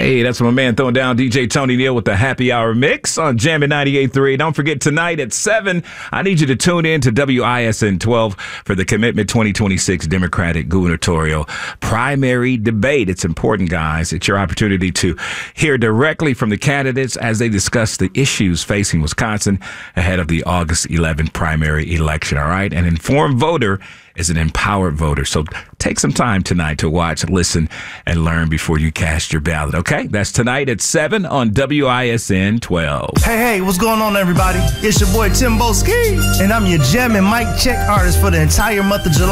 Hey, that's my man throwing down DJ Tony Neal with the Happy Hour Mix on Jammin' 98.3. Don't forget, tonight at 7, I need you to tune in to WISN 12 for the Commitment 2026 Democratic gubernatorial primary debate. It's important, guys. It's your opportunity to hear directly from the candidates as they discuss the issues facing Wisconsin ahead of the August 11th primary election, all right? An informed voter is an empowered voter. So take some time tonight to watch, listen, and learn before you cast your ballot, okay? That's tonight at 7 on WISN 12. Hey, what's going on, everybody? It's your boy Timbo Ski, and I'm your Jammin' Mic Check artist for the entire month of July.